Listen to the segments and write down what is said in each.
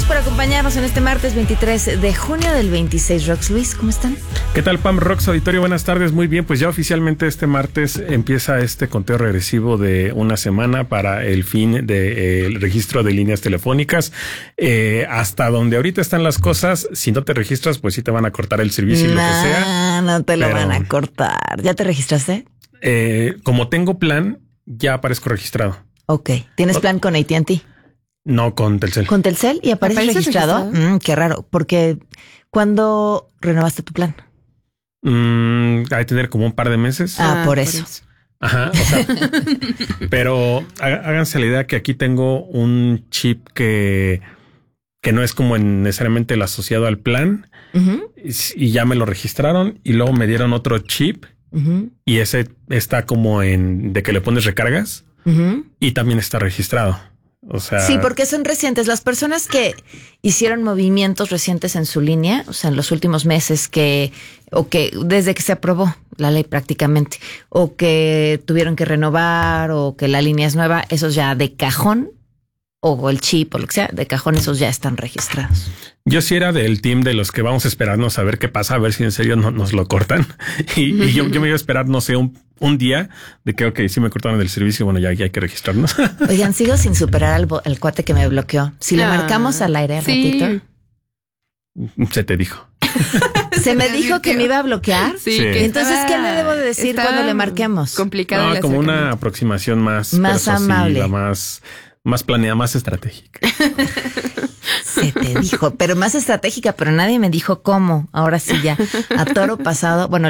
por acompañarnos en este martes 23 de junio del 26. Rox, Luis, ¿cómo están? ¿Qué tal, Pam? Rox, auditorio, buenas tardes. Muy bien, pues ya oficialmente este martes empieza este conteo regresivo de una semana para el fin del registro de líneas telefónicas. Hasta donde ahorita están las cosas, si no te registras, pues sí te van a cortar el servicio y lo que sea. No te lo van a cortar. ¿Ya te registraste? Como tengo plan, ya aparezco registrado. Ok. ¿Tienes plan con AT&T? No, con Telcel. ¿Con Telcel? ¿Y apareces registrado? Qué raro, porque ¿cuándo renovaste tu plan? Hay que tener como un par de meses. Por eso. Ajá, o sea, pero háganse la idea que aquí tengo un chip que no es como necesariamente el asociado al plan, y ya me lo registraron y luego me dieron otro chip y ese está como de que le pones recargas y también está registrado. O sea, sí, porque son recientes. Las personas que hicieron movimientos recientes en su línea, o sea, en los últimos meses o que desde que se aprobó la ley prácticamente, o que tuvieron que renovar, o que la línea es nueva, esos ya de cajón, o el chip, o lo que sea, de cajón, esos ya están registrados. Yo sí era del team de los que vamos a esperarnos a ver qué pasa, a ver si en serio nos lo cortan. Y yo me iba a esperar, no sé, un día de que, ok, sí me cortaron del servicio, bueno, ya hay que registrarnos. Oigan, sigo sin superar al cuate que me bloqueó. Si le marcamos al aire ratito. Se te dijo. ¿Se me dijo que me iba a bloquear? Sí. Entonces, ¿qué le debo de decir cuando le marquemos? Complicado. No, como una aproximación más amable, más planeada, más estratégica. Se te dijo, pero más estratégica, pero nadie me dijo cómo. Ahora sí ya, a toro pasado. Bueno,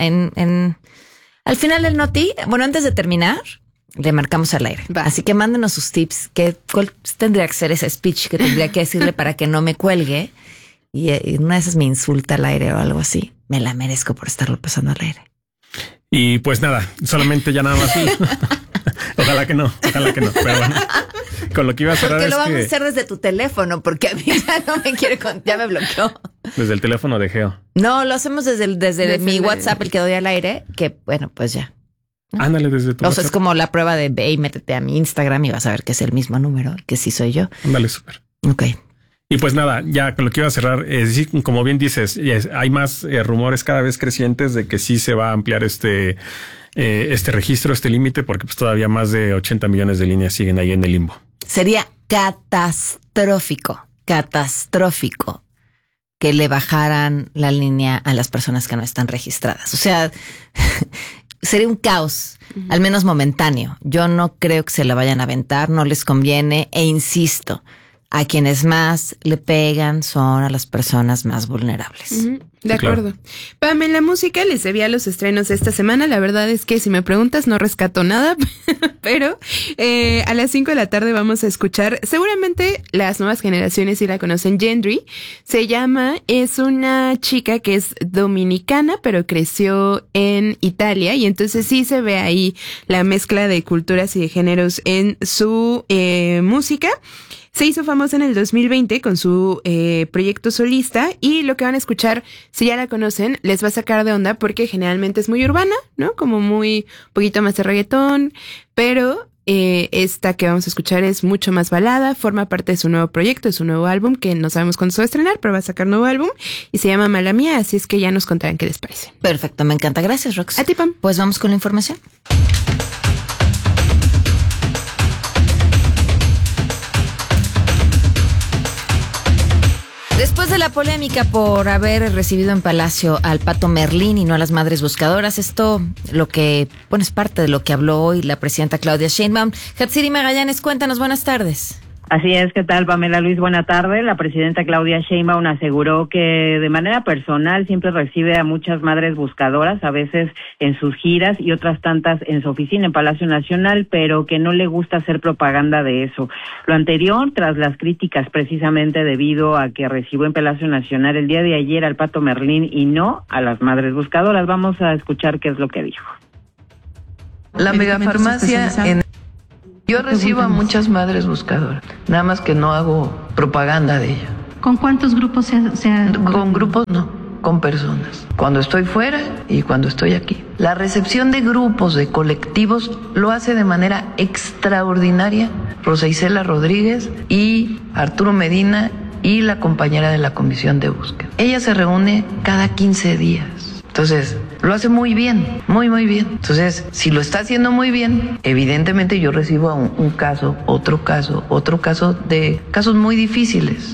al final del noti, bueno, antes de terminar, le marcamos al aire. Va. Así que mándenos sus tips. ¿Cuál tendría que ser ese speech que tendría que decirle para que no me cuelgue? Y una de esas me insulta al aire o algo así. Me la merezco por estarlo pasando al aire. Y pues nada, solamente ya nada más. Ojalá que no. Pero bueno, con lo que iba a cerrar porque lo vamos a hacer desde tu teléfono, porque a mí ya no me quiere, ya me bloqueó. Desde el teléfono de Geo. No, lo hacemos desde mi WhatsApp, el que doy al aire, que bueno, pues ya. ¿No? Ándale desde tu WhatsApp. O sea, es como la prueba de ve y métete a mi Instagram y vas a ver que es el mismo número, que sí soy yo. Ándale, súper. Ok. Y pues nada, ya con lo que iba a cerrar, como bien dices, hay más rumores cada vez crecientes de que sí se va a ampliar este registro, este límite, porque pues todavía más de 80 millones de líneas siguen ahí en el limbo. Sería catastrófico que le bajaran la línea a las personas que no están registradas. O sea, sería un caos, al menos momentáneo. Yo no creo que se la vayan a aventar, no les conviene, e insisto, a quienes más le pegan son a las personas más vulnerables. De acuerdo. Claro. Pam, en la música les debía los estrenos esta semana. La verdad es que si me preguntas no rescato nada, pero a las 5 de la tarde vamos a escuchar, seguramente las nuevas generaciones sí la conocen, Gendry. Es una chica que es dominicana, pero creció en Italia, y entonces sí se ve ahí la mezcla de culturas y de géneros en su música. Se hizo famosa en el 2020 con su proyecto solista, y lo que van a escuchar, si ya la conocen, les va a sacar de onda porque generalmente es muy urbana, ¿no? Como muy poquito más de reggaetón, pero esta que vamos a escuchar es mucho más balada, forma parte de su nuevo proyecto, de su nuevo álbum, que no sabemos cuándo se va a estrenar, pero va a sacar nuevo álbum y se llama Mala Mía, así es que ya nos contarán qué les parece. Perfecto, me encanta. Gracias, Rox. A ti, Pam. Pues vamos con la información. Después de la polémica por haber recibido en Palacio al Pato Merlín y no a las Madres Buscadoras, es parte de lo que habló hoy la presidenta Claudia Sheinbaum. Hatsiri Magallanes, cuéntanos, buenas tardes. Así es, ¿qué tal, Pamela Luis? Buena tarde. La presidenta Claudia Sheinbaum aseguró que de manera personal siempre recibe a muchas madres buscadoras, a veces en sus giras y otras tantas en su oficina en Palacio Nacional, pero que no le gusta hacer propaganda de eso. Lo anterior, tras las críticas precisamente debido a que recibió en Palacio Nacional el día de ayer al Pato Merlín y no a las madres buscadoras. Vamos a escuchar qué es lo que dijo. La megafarmacia Yo recibo a muchas madres buscadoras, nada más que no hago propaganda de ello. ¿Con cuántos grupos se ha...? Con grupos no, con personas. Cuando estoy fuera y cuando estoy aquí. La recepción de grupos, de colectivos, lo hace de manera extraordinaria Rosa Isela Rodríguez y Arturo Medina y la compañera de la comisión de búsqueda. Ella se reúne cada 15 días. Entonces, lo hace muy bien, muy bien. Entonces, si lo está haciendo muy bien, evidentemente yo recibo un caso, otro caso de casos muy difíciles.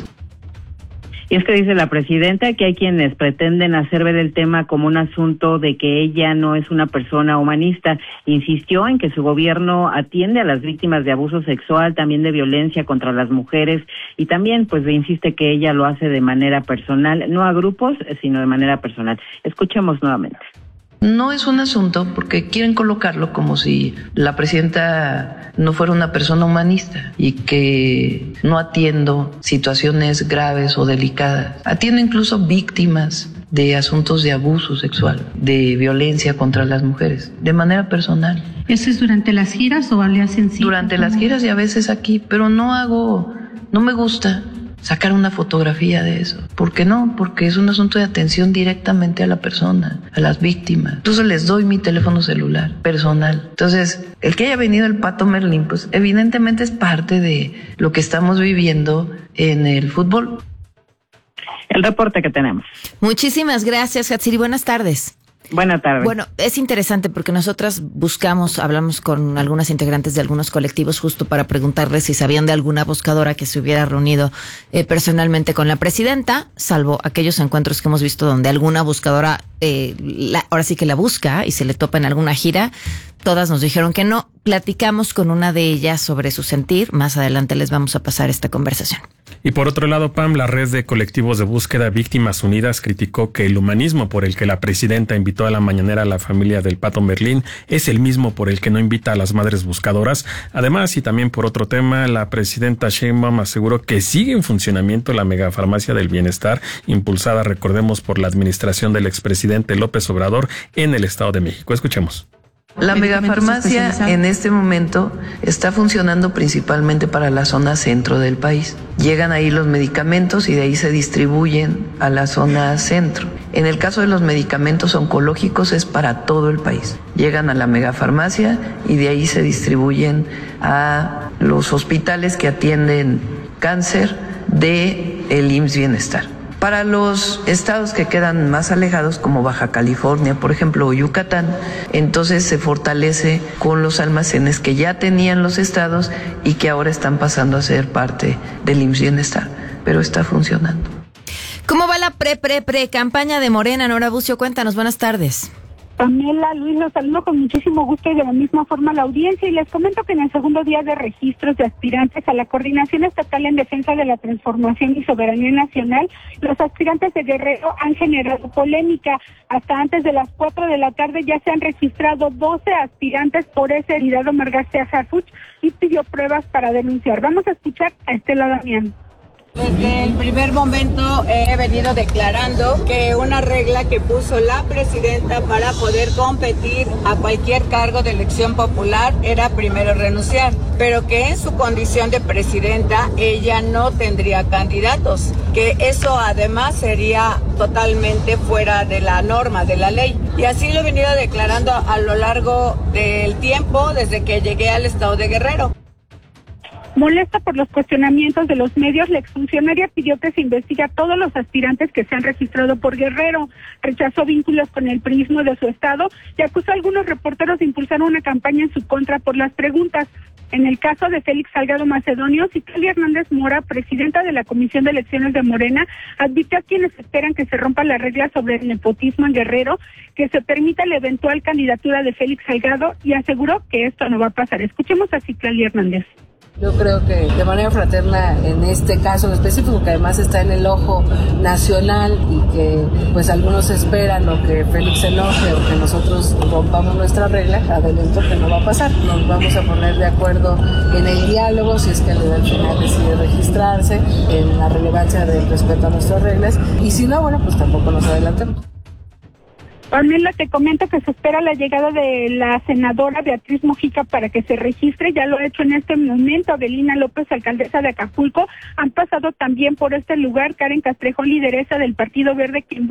Y es que dice la presidenta que hay quienes pretenden hacer ver el tema como un asunto de que ella no es una persona humanista. Insistió en que su gobierno atiende a las víctimas de abuso sexual, también de violencia contra las mujeres, y también pues insiste que ella lo hace de manera personal, no a grupos, sino de manera personal. Escuchemos nuevamente. No es un asunto porque quieren colocarlo como si la presidenta no fuera una persona humanista y que no atiendo situaciones graves o delicadas. Atiendo incluso víctimas de asuntos de abuso sexual, de violencia contra las mujeres, de manera personal. ¿Eso es durante las giras o le hacen cita? Durante las giras y a veces aquí, pero no me gusta sacar una fotografía de eso. ¿Por qué no? Porque es un asunto de atención directamente a la persona, a las víctimas. Incluso les doy mi teléfono celular personal. Entonces, el que haya venido el Pato Merlín, pues evidentemente es parte de lo que estamos viviendo en el fútbol. El reporte que tenemos. Muchísimas gracias, Hatsiri. Buenas tardes. Buenas tardes. Bueno, es interesante porque nosotras hablamos con algunas integrantes de algunos colectivos justo para preguntarles si sabían de alguna buscadora que se hubiera reunido personalmente con la presidenta, salvo aquellos encuentros que hemos visto donde alguna buscadora ahora sí que la busca y se le topa en alguna gira. Todas nos dijeron que no. Platicamos con una de ellas sobre su sentir. Más adelante les vamos a pasar esta conversación. Y por otro lado, Pam, la red de colectivos de búsqueda Víctimas Unidas criticó que el humanismo por el que la presidenta invitó a la mañanera a la familia del Pato Merlín es el mismo por el que no invita a las madres buscadoras. Además, y también por otro tema, la presidenta Sheinbaum aseguró que sigue en funcionamiento la megafarmacia del bienestar, impulsada, recordemos, por la administración del expresidente López Obrador en el Estado de México. Escuchemos. La megafarmacia en este momento está funcionando principalmente para la zona centro del país. Llegan ahí los medicamentos y de ahí se distribuyen a la zona centro. En el caso de los medicamentos oncológicos es para todo el país. Llegan a la megafarmacia y de ahí se distribuyen a los hospitales que atienden cáncer de el IMSS Bienestar. Para los estados que quedan más alejados, como Baja California, por ejemplo, o Yucatán, entonces se fortalece con los almacenes que ya tenían los estados y que ahora están pasando a ser parte del IMSS Bienestar, pero está funcionando. ¿Cómo va la campaña de Morena? Nora Bucio, cuéntanos, buenas tardes. Pamela, Luis, los saludo con muchísimo gusto y de la misma forma a la audiencia, y les comento que en el segundo día de registros de aspirantes a la Coordinación Estatal en Defensa de la Transformación y Soberanía Nacional, los aspirantes de Guerrero han generado polémica. Hasta antes de las 4 de la tarde ya se han registrado 12 aspirantes por ese Hidalgo Omar García Harfuch y pidió pruebas para denunciar. Vamos a escuchar a Estela Damián. Desde el primer momento he venido declarando que una regla que puso la presidenta para poder competir a cualquier cargo de elección popular era primero renunciar, pero que en su condición de presidenta ella no tendría candidatos, que eso además sería totalmente fuera de la norma, de la ley. Y así lo he venido declarando a lo largo del tiempo desde que llegué al estado de Guerrero. Molesta por los cuestionamientos de los medios, la exfuncionaria pidió que se investigue a todos los aspirantes que se han registrado por Guerrero. Rechazó vínculos con el priismo de su estado y acusó a algunos reporteros de impulsar una campaña en su contra por las preguntas. En el caso de Félix Salgado Macedonio, Citlali Hernández Mora, presidenta de la Comisión de Elecciones de Morena, advirtió a quienes esperan que se rompa la regla sobre el nepotismo en Guerrero, que se permita la eventual candidatura de Félix Salgado, y aseguró que esto no va a pasar. Escuchemos a Citlali Hernández. Yo creo que de manera fraterna en este caso en específico, que además está en el ojo nacional y que pues algunos esperan o que Félix se enoje o que nosotros rompamos nuestra regla, adelanto que no va a pasar. Nos vamos a poner de acuerdo en el diálogo si es que al final decide registrarse, en la relevancia del respeto a nuestras reglas, y si no, bueno, pues tampoco nos adelantemos. Pamela, te comento que se espera la llegada de la senadora Beatriz Mojica para que se registre. Ya lo ha hecho en este momento Adelina López, alcaldesa de Acapulco. Han pasado también por este lugar Karen Castrejón, lideresa del Partido Verde, quien